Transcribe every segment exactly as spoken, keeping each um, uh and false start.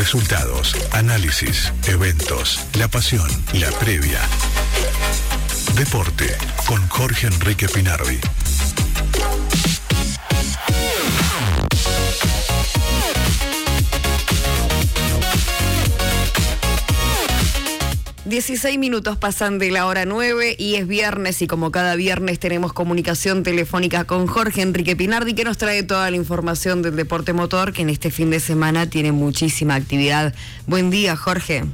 Resultados, análisis, eventos, la pasión, la previa. Deporte con Jorge Enrique Pinardi. dieciséis minutos pasan de la hora nueve y es viernes, y como cada viernes tenemos comunicación telefónica con Jorge Enrique Pinardi, que nos trae toda la información del deporte motor, que en este fin de semana tiene muchísima actividad. Buen día, Jorge.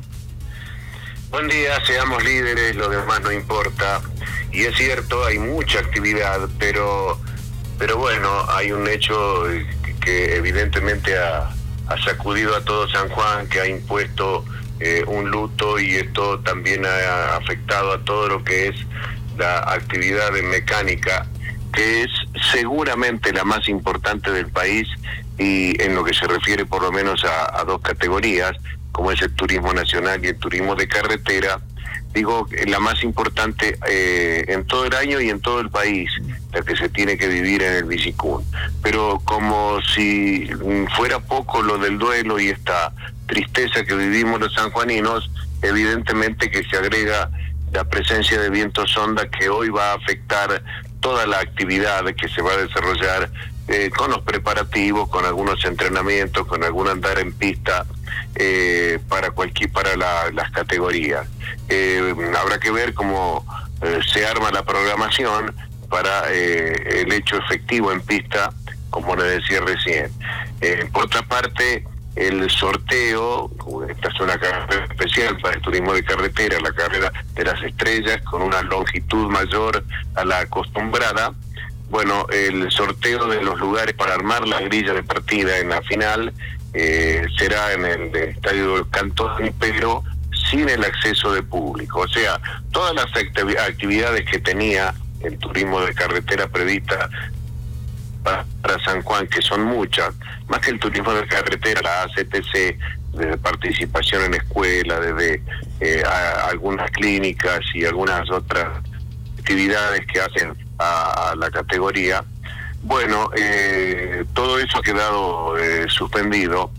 Buen día, seamos líderes, lo demás no importa. Y es cierto, hay mucha actividad, pero pero bueno, hay un hecho que evidentemente ha, ha sacudido a todo San Juan, que ha impuesto Eh, un luto, y esto también ha afectado a todo lo que es la actividad de mecánica, que es seguramente la más importante del país, y en lo que se refiere por lo menos a, a dos categorías, como es el turismo nacional y el turismo de carretera. Digo, la más importante eh, en todo el año y en todo el país, la que se tiene que vivir en el Bicicún. Pero como si fuera poco lo del duelo y esta tristeza que vivimos los sanjuaninos, evidentemente que se agrega la presencia de viento sonda, que hoy va a afectar toda la actividad que se va a desarrollar eh, con los preparativos, con algunos entrenamientos, con algún andar en pista eh, para cualquier para la, las categorías. Eh, habrá que ver cómo eh, se arma la programación para eh, el hecho efectivo en pista, como le decía recién. Eh, por otra parte, el sorteo, esta es una carrera especial para el turismo de carretera, la carrera de las estrellas, con una longitud mayor a la acostumbrada. Bueno, el sorteo de los lugares para armar la grilla de partida en la final eh, será en el estadio del Cantón, pero sin el acceso de público. O sea, todas las actividades que tenía el turismo de carretera prevista para San Juan, que son muchas, más que el turismo de carretera, la A C T C, de participación en escuela, desde eh, a, algunas clínicas y algunas otras actividades que hacen a, a la categoría. Bueno, eh, todo eso ha quedado eh, suspendido,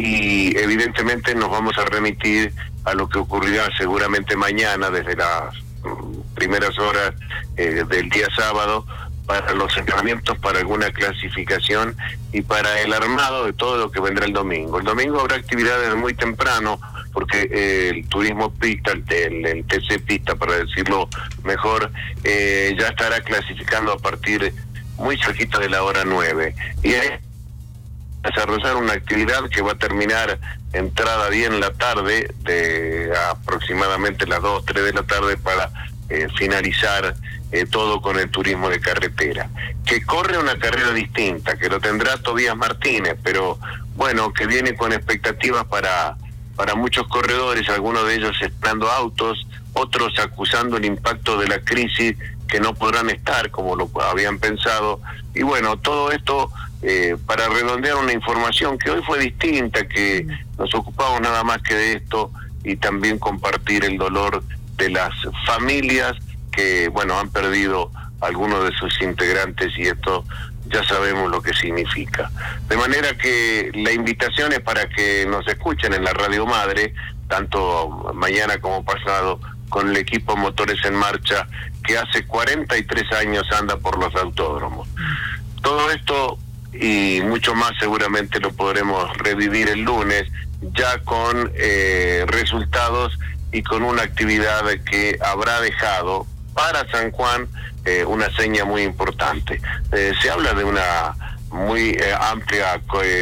y evidentemente nos vamos a remitir a lo que ocurrirá seguramente mañana, desde las primeras horas eh, del día sábado, para los entrenamientos, para alguna clasificación y para el armado de todo lo que vendrá el domingo. El domingo habrá actividades muy temprano, porque eh, el turismo pista, el, el, el T C pista, para decirlo mejor, eh, ya estará clasificando a partir muy cerquita de la hora nueve. Y es desarrollar una actividad que va a terminar entrada bien la tarde, de aproximadamente las dos, tres de la tarde, para eh, finalizar Eh, todo con el turismo de carretera, que corre una carrera distinta, que lo tendrá Tobías Martínez, pero bueno, que viene con expectativas para para muchos corredores, algunos de ellos esperando autos, otros acusando el impacto de la crisis, que no podrán estar como lo habían pensado. Y bueno, todo esto eh, para redondear una información que hoy fue distinta, que nos ocupamos nada más que de esto, y también compartir el dolor de las familias que, bueno, han perdido algunos de sus integrantes, y esto ya sabemos lo que significa. De manera que la invitación es para que nos escuchen en la Radio Madre, tanto mañana como pasado, con el equipo Motores en Marcha, que hace cuarenta y tres años anda por los autódromos. Todo esto y mucho más seguramente lo podremos revivir el lunes, ya con eh, resultados y con una actividad que habrá dejado para San Juan eh, una seña muy importante. Eh, se habla de una muy eh, amplia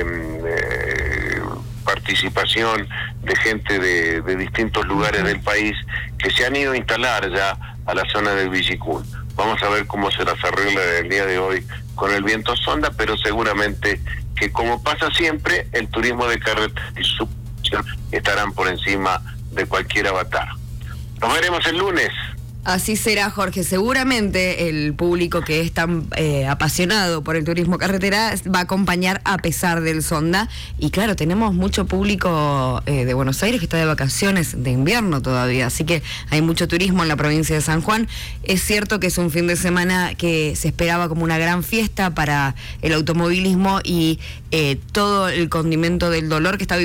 eh, participación de gente de, de distintos lugares del país que se han ido a instalar ya a la zona del Bicicún. Vamos a ver cómo se las arregla el día de hoy con el viento sonda, pero seguramente que, como pasa siempre, el turismo de carretera y su estarán por encima de cualquier avatar. Nos veremos el lunes. Así será, Jorge. Seguramente el público que es tan eh, apasionado por el turismo carretera va a acompañar a pesar del sonda. Y claro, tenemos mucho público eh, de Buenos Aires que está de vacaciones de invierno todavía, así que hay mucho turismo en la provincia de San Juan. Es cierto que es un fin de semana que se esperaba como una gran fiesta para el automovilismo y eh, todo el condimento del dolor que está viviendo